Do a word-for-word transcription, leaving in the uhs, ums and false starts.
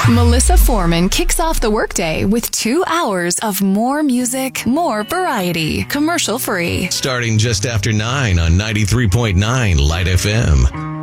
Melissa Foreman kicks off the workday with two hours of more music, more variety, commercial free. Starting just after nine on ninety-three point nine Light F M.